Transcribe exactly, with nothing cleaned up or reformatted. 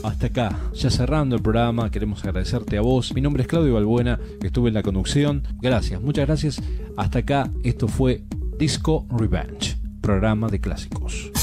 hasta acá, ya cerrando el programa, queremos agradecerte a vos. Mi nombre es Claudio Balbuena, que estuve en la conducción. Gracias, muchas gracias. Hasta acá, esto fue Disco Revenge, programa de clásicos.